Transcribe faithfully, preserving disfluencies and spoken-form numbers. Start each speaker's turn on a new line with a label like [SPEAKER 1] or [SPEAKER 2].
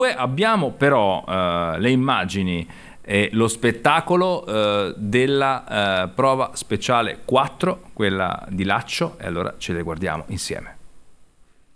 [SPEAKER 1] Poi abbiamo però eh, le immagini e lo spettacolo eh, della eh, prova speciale quattro, quella di Laccio, e allora ce le guardiamo insieme.